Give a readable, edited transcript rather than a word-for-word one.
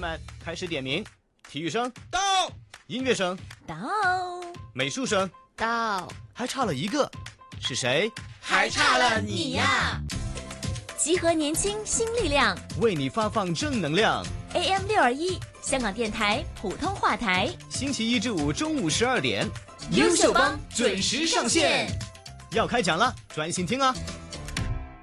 们开始点名。体育生到， 音乐生到， 美术生到， 还差了一个，是谁？ 还差了你呀！ 集合年轻新力量， 为你发放正能量。 AM621香港电台普通话台， 星期一至五中午12点， 优秀帮准时上线。 要开讲了，专心听啊！